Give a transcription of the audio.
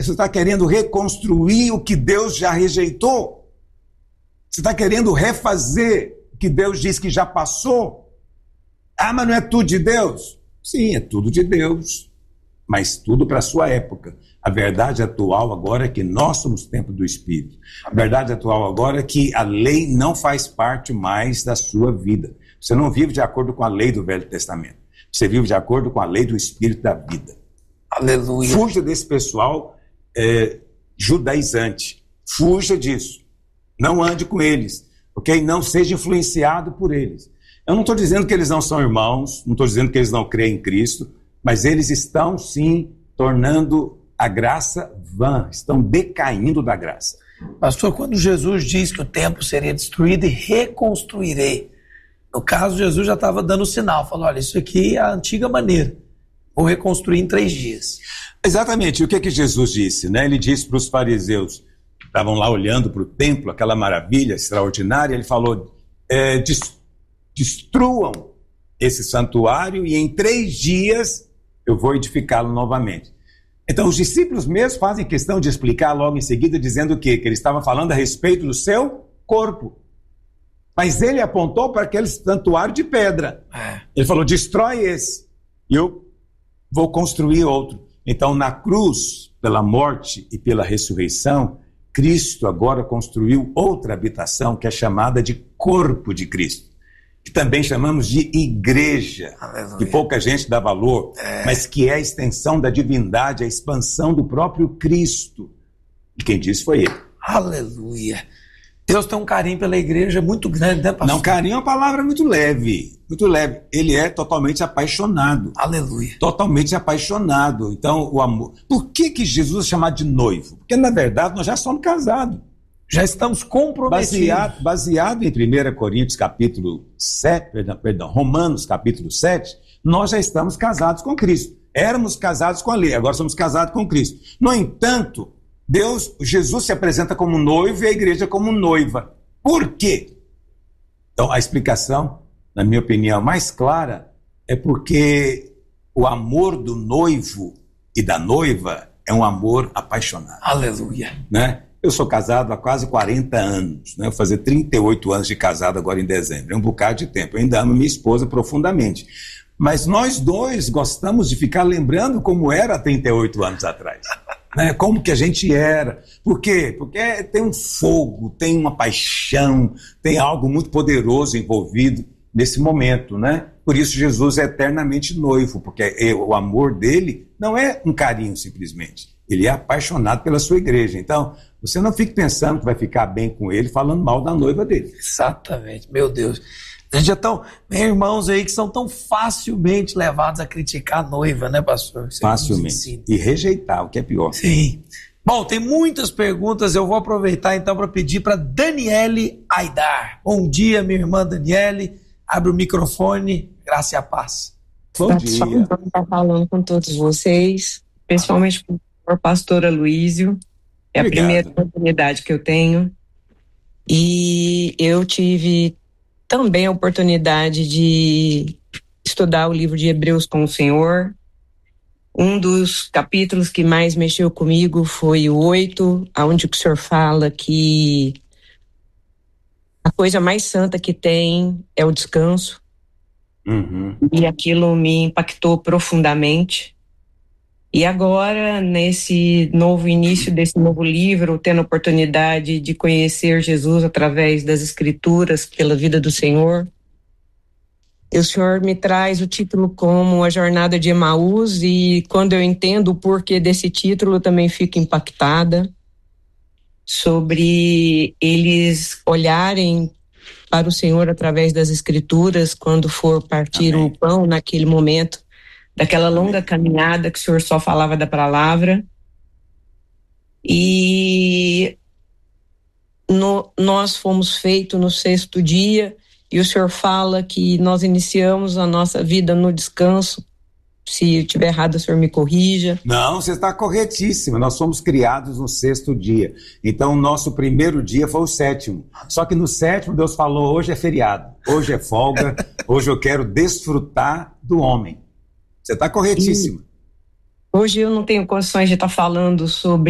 está querendo reconstruir o que Deus já rejeitou? Você está querendo refazer o que Deus diz que já passou? Ah, mas não é tudo de Deus? Sim, é tudo de Deus, mas tudo para a sua época. A verdade atual agora é que nós somos templo do Espírito. A verdade atual agora é que a lei não faz parte mais da sua vida. Você não vive de acordo com a lei do Velho Testamento. Você vive de acordo com a lei do Espírito da vida. Aleluia. Fuja desse pessoal judaizante. Fuja disso. Não ande com eles, ok? Não seja influenciado por eles. Eu não estou dizendo que eles não são irmãos, não estou dizendo que eles não creem em Cristo, mas eles estão, sim, tornando a graça vã, estão decaindo da graça. Pastor, quando Jesus diz que o templo seria destruído e reconstruirei, no caso, Jesus já estava dando o sinal, falou, olha, isso aqui é a antiga maneira, vou reconstruir em 3 dias. Exatamente, o que Jesus disse, né? Ele disse para os fariseus, que estavam lá olhando para o templo, aquela maravilha extraordinária, ele falou, destruam esse santuário e em 3 dias eu vou edificá-lo novamente. Então os discípulos mesmos fazem questão de explicar logo em seguida, dizendo o quê? Que ele estava falando a respeito do seu corpo. Mas ele apontou para aquele santuário de pedra. Ele falou, destrói esse, e eu vou construir outro. Então na cruz, pela morte e pela ressurreição, Cristo agora construiu outra habitação que é chamada de corpo de Cristo, que também chamamos de igreja, que pouca gente dá valor, mas que é a extensão da divindade, a expansão do próprio Cristo. E quem disse foi ele. Aleluia. Deus tem um carinho pela igreja muito grande, né, pastor? Não, carinho é uma palavra muito leve, muito leve. Ele é totalmente apaixonado. Aleluia. Totalmente apaixonado. Então, o amor... Por que Jesus é chamado de noivo? Porque, na verdade, nós já somos casados. Já estamos comprometidos. Baseado em 1 Coríntios capítulo 7, Romanos capítulo 7, nós já estamos casados com Cristo. Éramos casados com a lei, agora somos casados com Cristo. No entanto, Jesus se apresenta como noivo e a igreja como noiva. Por quê? Então, a explicação, na minha opinião, mais clara, é porque o amor do noivo e da noiva é um amor apaixonado. Aleluia. Né? Eu sou casado há quase 40 anos, né? Eu vou fazer 38 anos de casado agora em dezembro, é um bocado de tempo. Eu ainda amo minha esposa profundamente. Mas nós dois gostamos de ficar lembrando como era há 38 anos atrás. Né? Como que a gente era. Por quê? Porque tem um fogo, tem uma paixão, tem algo muito poderoso envolvido nesse momento, né? Por isso Jesus é eternamente noivo, porque o amor dele não é um carinho simplesmente. Ele é apaixonado pela sua igreja. Então, você não fique pensando que vai ficar bem com ele falando mal da noiva dele. Exatamente, meu Deus. A gente já tão, meus irmãos aí que são tão facilmente levados a criticar a noiva, né, pastor? Você facilmente. E rejeitar, o que é pior. Sim. Bom, tem muitas perguntas, eu vou aproveitar então para pedir para Daniele Aidar. Bom dia, minha irmã Daniele. Abre o microfone, graça e a paz. Bom dia. Estar falando com todos vocês, principalmente com o pastor Aloísio. É Obrigado. A primeira oportunidade que eu tenho. E eu tive também a oportunidade de estudar o livro de Hebreus com o Senhor. Um dos capítulos que mais mexeu comigo foi o 8, onde o Senhor fala que a coisa mais santa que tem é o descanso. Uhum. E aquilo me impactou profundamente. E agora, nesse novo início desse novo livro, tendo a oportunidade de conhecer Jesus através das Escrituras, pela vida do Senhor, o Senhor me traz o título como A Jornada de Emaús, e quando eu entendo o porquê desse título, eu também fico impactada sobre eles olharem para o Senhor através das Escrituras quando for partir o pão naquele momento, daquela longa caminhada que o Senhor só falava da palavra. E nós fomos feitos no 6º dia, e o Senhor fala que nós iniciamos a nossa vida no descanso. Se eu estiver errado, o Senhor me corrija. Não, você está corretíssima. Nós fomos criados no 6º dia. Então, o nosso primeiro dia foi o 7º. Só que no 7º, Deus falou, hoje é feriado, hoje é folga, hoje eu quero desfrutar do homem. Você está corretíssima. Hoje eu não tenho condições de estar falando sobre